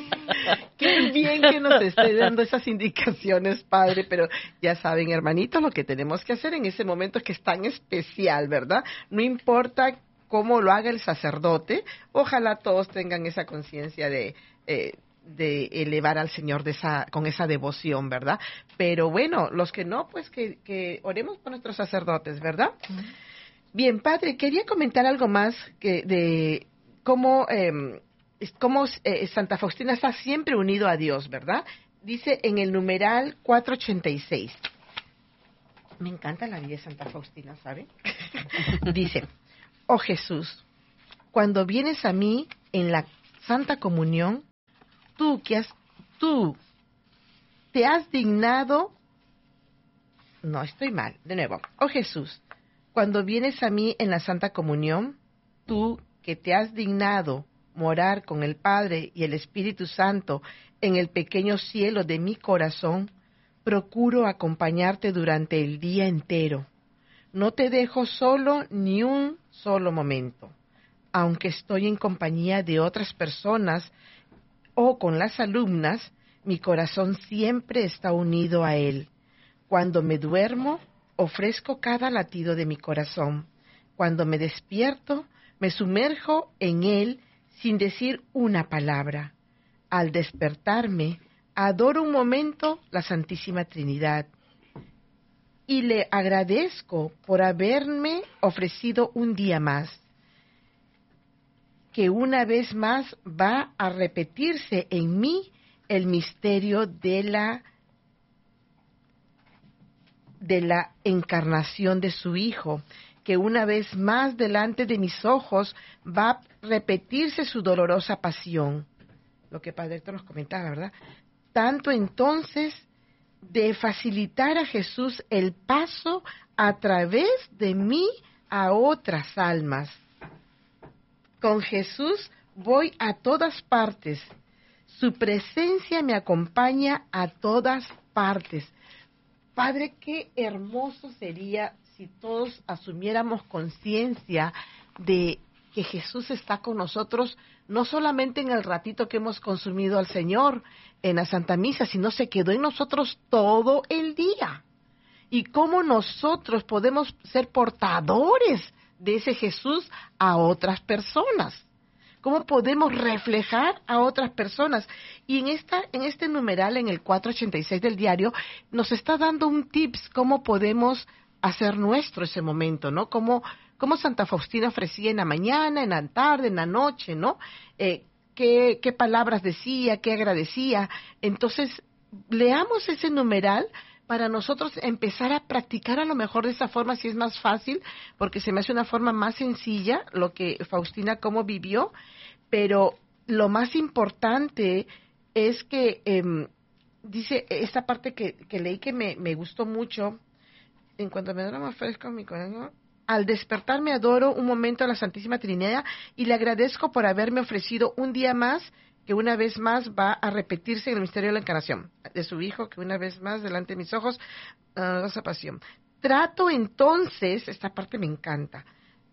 Qué bien que nos esté dando esas indicaciones, Padre, pero ya saben, hermanitos, lo que tenemos que hacer en ese momento que es tan especial, ¿verdad? No importa cómo lo haga el sacerdote, ojalá todos tengan esa conciencia de... Eh, de elevar al Señor de esa, con esa devoción, ¿verdad? Pero bueno, los que no, pues que, que oremos por nuestros sacerdotes, ¿verdad? Uh-huh. Bien, Padre, quería comentar algo más que de cómo, eh, cómo eh, Santa Faustina está siempre unido a Dios, ¿verdad? Dice en el numeral cuatrocientos ochenta y seis. Me encanta la vida de Santa Faustina, ¿sabe? Dice, oh Jesús, cuando vienes a mí en la Santa Comunión, tú que has, tú te has dignado, no, estoy mal, de nuevo, oh Jesús, cuando vienes a mí en la Santa Comunión, tú que te has dignado morar con el Padre y el Espíritu Santo en el pequeño cielo de mi corazón, procuro acompañarte durante el día entero. No te dejo solo ni un solo momento, aunque estoy en compañía de otras personas o con las alumnas, mi corazón siempre está unido a Él. Cuando me duermo, ofrezco cada latido de mi corazón. Cuando me despierto, me sumerjo en Él sin decir una palabra. Al despertarme, adoro un momento la Santísima Trinidad y le agradezco por haberme ofrecido un día más, que una vez más va a repetirse en mí el misterio de la, de la encarnación de su Hijo, que una vez más delante de mis ojos va a repetirse su dolorosa pasión. Lo que Padre Héctor nos comentaba, ¿verdad? Tanto entonces de facilitar a Jesús el paso a través de mí a otras almas. Con Jesús voy a todas partes. Su presencia me acompaña a todas partes. Padre, qué hermoso sería si todos asumiéramos conciencia de que Jesús está con nosotros, no solamente en el ratito que hemos consumido al Señor en la Santa Misa, sino se quedó en nosotros todo el día. Y cómo nosotros podemos ser portadores de ese Jesús a otras personas. ¿Cómo podemos reflejar a otras personas? Y en esta, en este numeral, en el cuatrocientos ochenta y seis del diario, nos está dando un tips cómo podemos hacer nuestro ese momento, ¿no? Cómo, cómo Santa Faustina ofrecía en la mañana, en la tarde, en la noche, ¿no? Eh, qué, qué palabras decía, qué agradecía. Entonces, leamos ese numeral para nosotros empezar a practicar a lo mejor de esa forma, si es más fácil, porque se me hace una forma más sencilla lo que Faustina cómo vivió, pero lo más importante es que, eh, dice esta parte que, que leí que me, me gustó mucho, en cuanto me duermo fresco mi corazón, al despertar me adoro un momento a la Santísima Trinidad y le agradezco por haberme ofrecido un día más que una vez más va a repetirse en el misterio de la encarnación de su Hijo, que una vez más delante de mis ojos, uh, esa pasión. Trato entonces, esta parte me encanta,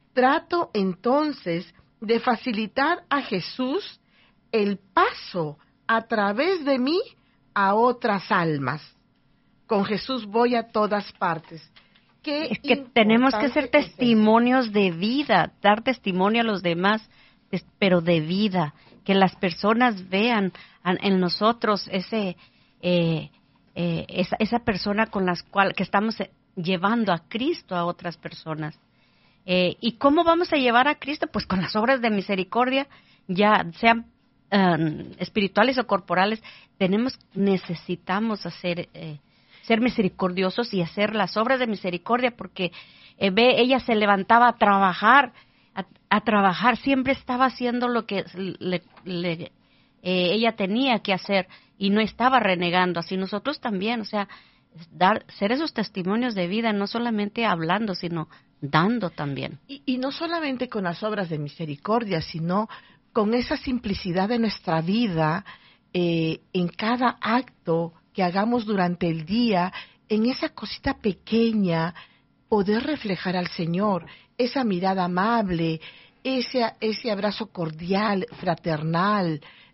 trato entonces de facilitar a Jesús el paso a través de mí a otras almas. Con Jesús voy a todas partes. Qué es que tenemos que ser testimonios de vida, dar testimonio a los demás, pero de vida, que las personas vean en nosotros ese eh, eh, esa, esa persona con las cual que estamos llevando a Cristo a otras personas. Eh, ¿Y cómo vamos a llevar a Cristo? Pues con las obras de misericordia, ya sean um, espirituales o corporales, tenemos necesitamos hacer eh, ser misericordiosos y hacer las obras de misericordia, porque eh, ve, ella se levantaba a trabajar, a, a trabajar, siempre estaba haciendo lo que le, le, eh, ella tenía que hacer y no estaba renegando, así nosotros también, o sea, dar, ser esos testimonios de vida, no solamente hablando, sino dando también. Y, y no solamente con las obras de misericordia, sino con esa simplicidad de nuestra vida, eh, en cada acto que hagamos durante el día, en esa cosita pequeña, poder reflejar al Señor, esa mirada amable, ese, ese abrazo cordial, fraternal,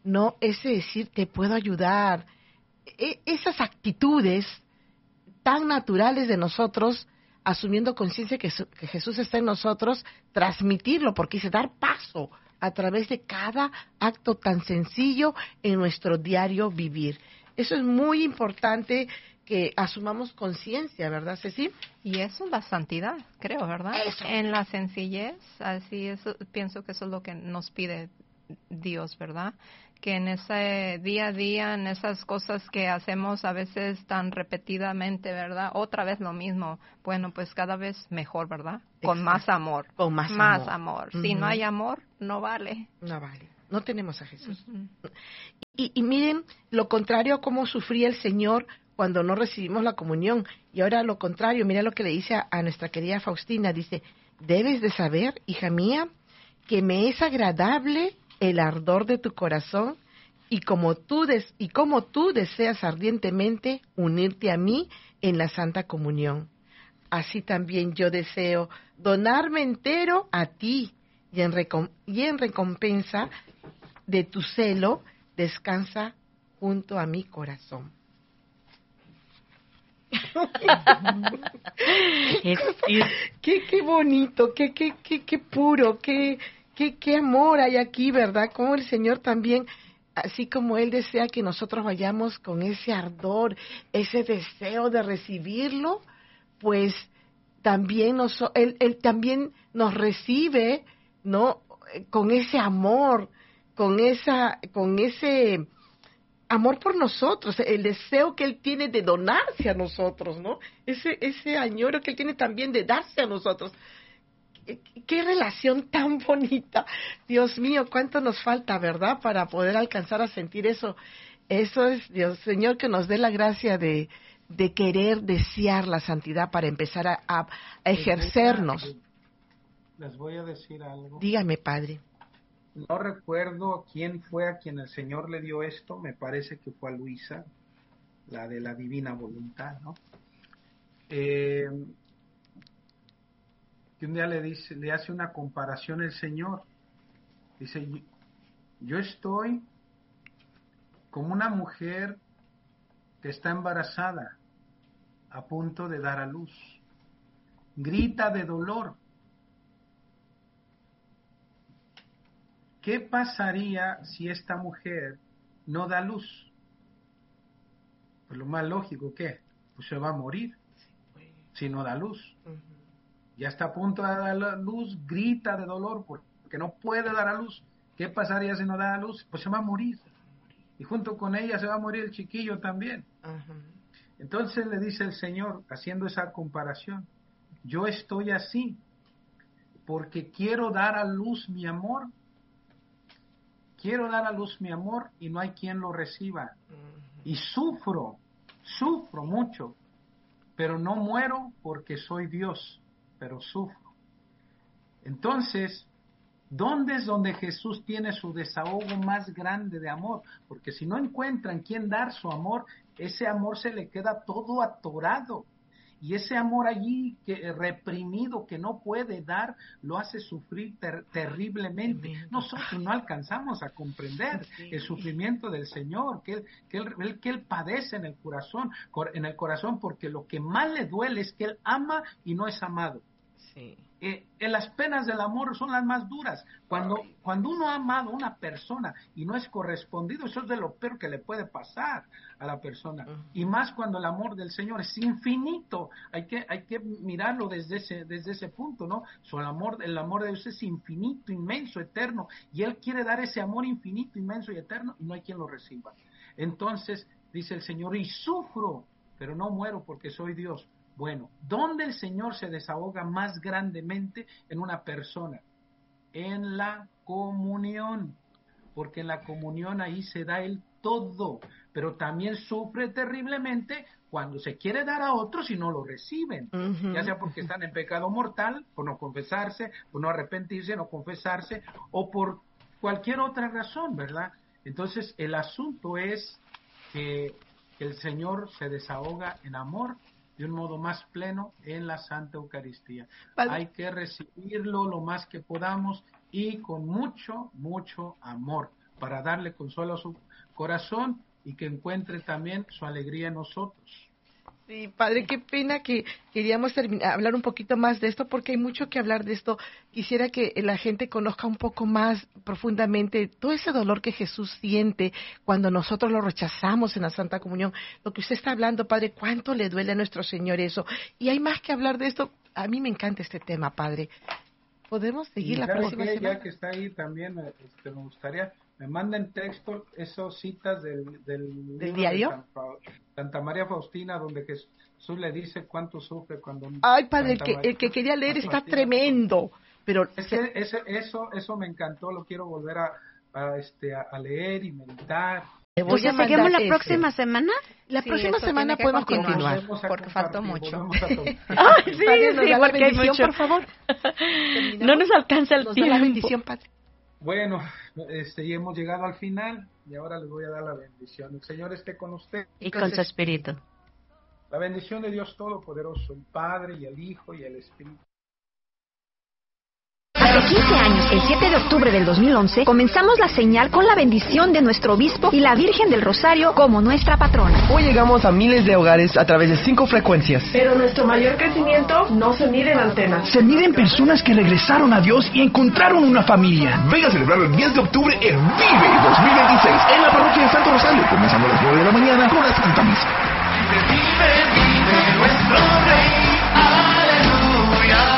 no ese decir, te puedo ayudar. E- esas actitudes tan naturales de nosotros, asumiendo conciencia que, su- que Jesús está en nosotros, transmitirlo, porque dice, dar paso a través de cada acto tan sencillo en nuestro diario vivir. Eso es muy importante que asumamos conciencia, ¿verdad, Ceci? Y eso es la santidad, creo, ¿verdad? Eso. En la sencillez, así eso, pienso que eso es lo que nos pide Dios, ¿verdad? Que en ese día a día, en esas cosas que hacemos a veces tan repetidamente, ¿verdad? Otra vez lo mismo. Bueno, pues cada vez mejor, ¿verdad? Con Exacto. más amor. Con más, Más amor. amor. Si Ujú. no hay amor, no vale. No vale. No tenemos a Jesús. Ujú. Y, y miren, lo contrario a cómo sufría el Señor cuando no recibimos la comunión. Y ahora lo contrario, mira lo que le dice a, a nuestra querida Faustina. Dice, debes de saber, hija mía, que me es agradable el ardor de tu corazón y como tú des, y como tú deseas ardientemente unirte a mí en la Santa Comunión. Así también yo deseo donarme entero a ti y en, recom- y en recompensa de tu celo descansa junto a mi corazón. Es- es- Qué, qué bonito, qué, qué, qué, qué puro, qué, qué, qué amor hay aquí, ¿verdad? Como el Señor también, así como Él desea que nosotros vayamos con ese ardor, ese deseo de recibirlo, pues también nos, él, él también nos recibe, ¿no? Con ese amor, con esa, con ese amor por nosotros, el deseo que Él tiene de donarse a nosotros, ¿no? Ese, ese añoro que Él tiene también de darse a nosotros. ¿Qué, qué relación tan bonita? Dios mío, cuánto nos falta, ¿verdad? Para poder alcanzar a sentir eso. Eso es, Dios, Señor, que nos dé la gracia de, de querer, desear la santidad para empezar a, a, a ejercernos. Les voy a decir algo. Dígame, Padre. No recuerdo quién fue a quien el Señor le dio esto, me parece que fue a Luisa, la de la divina voluntad, ¿no? Eh, que un día le dice, le hace una comparación el Señor. Dice, yo estoy como una mujer que está embarazada, a punto de dar a luz. Grita de dolor. ¿Qué pasaría si esta mujer no da luz? Pues lo más lógico, ¿qué? Pues se va a morir si no da luz. Uh-huh. Ya está a punto de dar la luz, grita de dolor porque no puede dar a luz. ¿Qué pasaría si no da a luz? Pues se va a morir. Y junto con ella se va a morir el chiquillo también. Uh-huh. Entonces le dice el Señor, haciendo esa comparación, yo estoy así porque quiero dar a luz mi amor. Quiero dar a luz mi amor y no hay quien lo reciba. Uh-huh. Y sufro, sufro mucho, pero no muero porque soy Dios, pero sufro. Entonces, ¿dónde es donde Jesús tiene su desahogo más grande de amor? Porque si no encuentran quien dar su amor, ese amor se le queda todo atorado. Y ese amor allí que reprimido, que no puede dar, lo hace sufrir ter- terriblemente. Nosotros no alcanzamos a comprender sí. el sufrimiento del Señor, que él, que, él, que Él padece en el corazón, en el corazón, porque lo que más le duele es que Él ama y no es amado. Sí. Eh, eh, las penas del amor son las más duras. Cuando, cuando uno ha amado a una persona y no es correspondido, eso es de lo peor que le puede pasar a la persona. Uh-huh. Y más cuando el amor del Señor es infinito. Hay que, hay que mirarlo desde ese, desde ese punto, ¿no? So, el amor, el amor de Dios es infinito, inmenso, eterno. Y Él quiere dar ese amor infinito, inmenso y eterno y no hay quien lo reciba. Entonces, dice el Señor, y sufro, pero no muero porque soy Dios. Bueno, ¿dónde el Señor se desahoga más grandemente en una persona? En la comunión, porque en la comunión ahí se da el todo, pero también sufre terriblemente cuando se quiere dar a otros y no lo reciben, uh-huh. ya sea porque están en pecado mortal, por no confesarse, por no arrepentirse, no confesarse, o por cualquier otra razón, ¿verdad? Entonces, el asunto es que el Señor se desahoga en amor, de un modo más pleno en la Santa Eucaristía. Padre. Hay que recibirlo lo más que podamos y con mucho, mucho amor, para darle consuelo a su corazón y que encuentre también su alegría en nosotros. Sí, padre, qué pena que queríamos terminar, hablar un poquito más de esto, porque hay mucho que hablar de esto. Quisiera que la gente conozca un poco más profundamente todo ese dolor que Jesús siente cuando nosotros lo rechazamos en la Santa Comunión. Lo que usted está hablando, padre, cuánto le duele a nuestro Señor eso. Y hay más que hablar de esto. A mí me encanta este tema, padre. ¿Podemos seguir y la próxima que, semana? Ya que está ahí también, este, me gustaría, me manden texto esos citas del, del, ¿Del diario? De Santa, Santa María Faustina, donde Jesús le dice cuánto sufre cuando... Ay, padre, el que, el que quería leer está tremendo. Pero ese, ese, eso, eso me encantó, lo quiero volver a, a, este, a, a leer y meditar. Pues ya seguimos la ese. próxima semana. La sí, próxima semana podemos continuar, continuar porque faltó mucho. Ay, sí, sí, sí, porque hay mucho. Por favor. No nos alcanza el nos tiempo. Da la bendición, padre. Bueno, este, ya hemos llegado al final y ahora les voy a dar la bendición. El Señor esté con usted. Y con su espíritu. La bendición de Dios Todopoderoso, el Padre y el Hijo y el Espíritu. Hace quince años, el siete de octubre del dos mil once, comenzamos la señal con la bendición de nuestro obispo y la Virgen del Rosario como nuestra patrona. Hoy llegamos a miles de hogares a través de cinco frecuencias. Pero nuestro mayor crecimiento no se mide en antenas. Se mide en personas que regresaron a Dios y encontraron una familia. Venga a celebrar el diez de octubre en Vive dos mil veintiséis en la parroquia de Santo Rosario, comenzando a las nueve de la mañana con la Santa Misa. Vive, vive nuestro Rey, aleluya.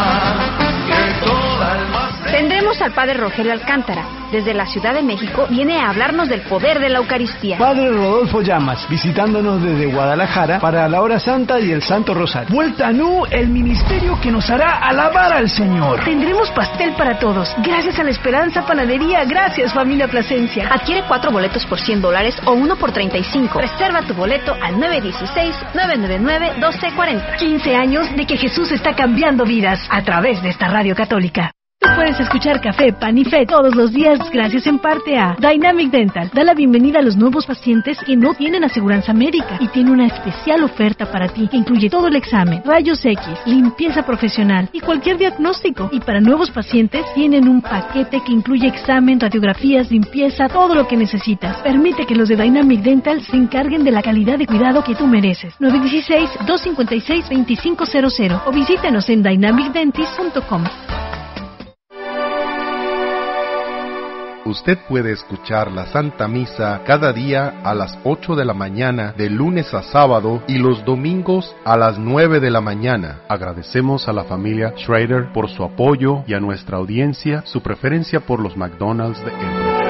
Tendremos al Padre Rogelio Alcántara. Desde la Ciudad de México viene a hablarnos del poder de la Eucaristía. Padre Rodolfo Llamas, visitándonos desde Guadalajara para la Hora Santa y el Santo Rosario. Vuelta a Nu, el ministerio que nos hará alabar al Señor. Tendremos pastel para todos, gracias a la Esperanza Panadería. Gracias, familia Plasencia. Adquiere cuatro boletos por cien dólares o uno por treinta y cinco. Reserva tu boleto al nueve uno seis, nueve nueve nueve, uno dos cuatro cero. quince años de que Jesús está cambiando vidas a través de esta radio católica. Tú puedes escuchar Café, Pan y Fe todos los días gracias en parte a Dynamic Dental. Da la bienvenida a los nuevos pacientes que no tienen aseguranza médica y tiene una especial oferta para ti que incluye todo el examen, rayos X, limpieza profesional y cualquier diagnóstico. Y para nuevos pacientes tienen un paquete que incluye examen, radiografías, limpieza, todo lo que necesitas. Permite que los de Dynamic Dental se encarguen de la calidad de cuidado que tú mereces. nueve uno seis, dos cinco seis, dos cinco cero cero o visítanos en dynamic dentist punto com. Usted puede escuchar la Santa Misa cada día a las ocho de la mañana, de lunes a sábado, y los domingos a las nueve de la mañana. Agradecemos a la familia Schrader por su apoyo y a nuestra audiencia su preferencia por los McDonald's de Embry.